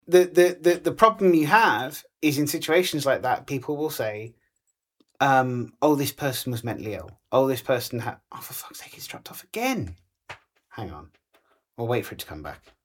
the problem you have is in situations like that, people will say, "Oh, this person was mentally ill. Oh, this person had. Oh, for fuck's sake, it's dropped off again. Hang on, we'll wait for it to come back."